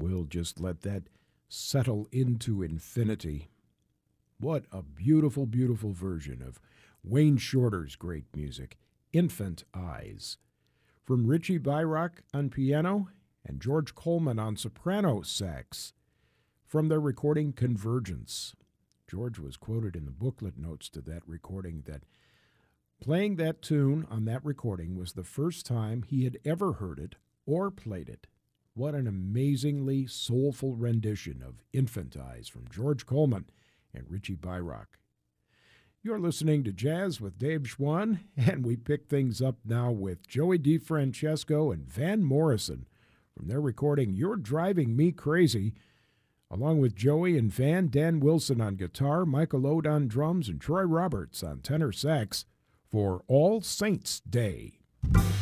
We'll just let that settle into infinity. What a beautiful, beautiful version of Wayne Shorter's great music, Infant Eyes. From Richie Byrock on piano and George Coleman on soprano sax. From their recording Convergence. George was quoted in the booklet notes to that recording that playing that tune on that recording was the first time he had ever heard it or played it. What an amazingly soulful rendition of Infant Eyes from George Coleman and Richie Byrock. You're listening to Jazz with Dave Schwann, and we pick things up now with Joey DeFrancesco and Van Morrison from their recording You're Driving Me Crazy. Along with Joey and Van, Dan Wilson on guitar, Michael Ode on drums, and Troy Roberts on tenor sax for All Saints' Day.